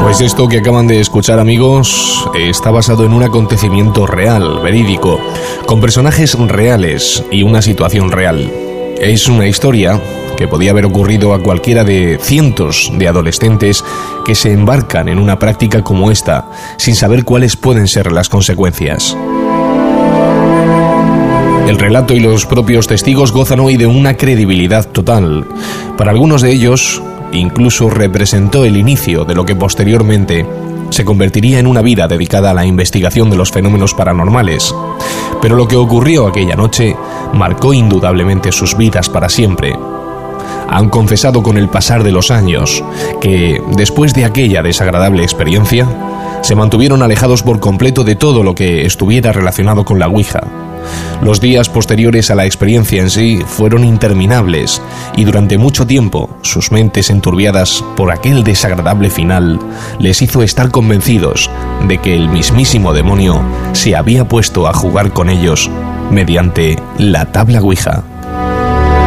Pues esto que acaban de escuchar, amigos, está basado en un acontecimiento real, verídico, con personajes reales y una situación real. Es una historia que podía haber ocurrido a cualquiera de cientos de adolescentes que se embarcan en una práctica como esta, sin saber cuáles pueden ser las consecuencias. El relato y los propios testigos gozan hoy de una credibilidad total. Para algunos de ellos, incluso representó el inicio de lo que posteriormente se convertiría en una vida dedicada a la investigación de los fenómenos paranormales. Pero lo que ocurrió aquella noche marcó indudablemente sus vidas para siempre. Han confesado con el pasar de los años que, después de aquella desagradable experiencia, se mantuvieron alejados por completo de todo lo que estuviera relacionado con la Ouija. Los días posteriores a la experiencia en sí fueron interminables y durante mucho tiempo sus mentes enturbiadas por aquel desagradable final les hizo estar convencidos de que el mismísimo demonio se había puesto a jugar con ellos mediante la tabla Ouija.